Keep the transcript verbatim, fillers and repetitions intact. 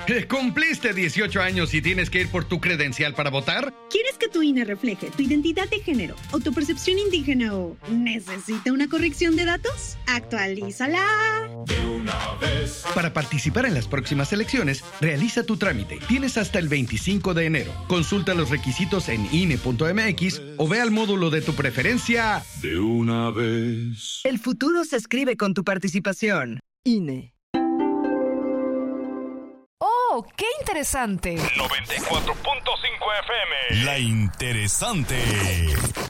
¿Cumpliste dieciocho años y tienes que ir por tu credencial para votar? ¿Quieres que tu I N E refleje tu identidad de género o tu percepción indígena o necesita una corrección de datos? ¡Actualízala! De una vez. Para participar en las próximas elecciones, realiza tu trámite. Tienes hasta el veinticinco de enero. Consulta los requisitos en I N E punto M X o ve al módulo de tu preferencia. De una vez. El futuro se escribe con tu participación. I N E. ¡Oh, qué interesante! noventa y cuatro punto cinco F M. La interesante.